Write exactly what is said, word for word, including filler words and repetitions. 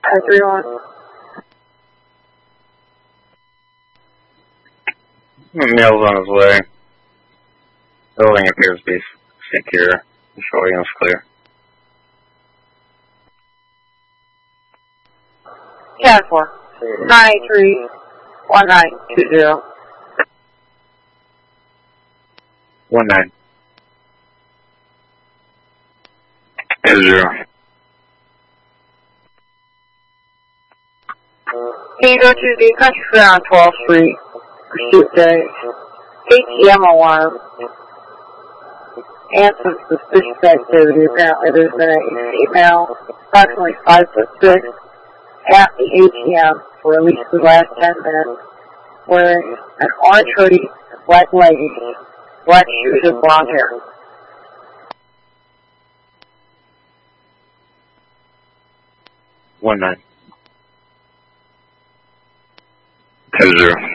five three one. Mail's on his way. Building appears to be secure. Control units clear. Cat four. nine eight three one nine two zero. One nine. Two zero. Can you go to the country fair on twelfth Street? Pursuit day. A T M alarm. And some suspicious activity. Apparently there's been a female, approximately five foot six, at the A T M for at least the last ten minutes, wearing an orange hoodie, black leggings, black shoes, and blonde hair. One nine. Two zero.